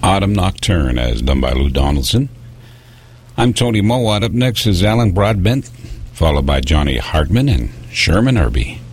Autumn Nocturne, as done by Lou Donaldson. I'm Tony Mowat. Up next is Alan Broadbent, followed by Johnny Hartman and Sherman Irby.